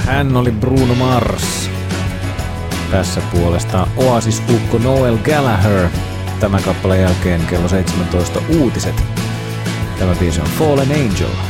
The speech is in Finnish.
Hän oli Bruno Mars. Tässä puolestaan Oasis-ukko Noel Gallagher. Tämän kappaleen jälkeen kello 17 uutiset. Tämä biisi on Fallen Angel.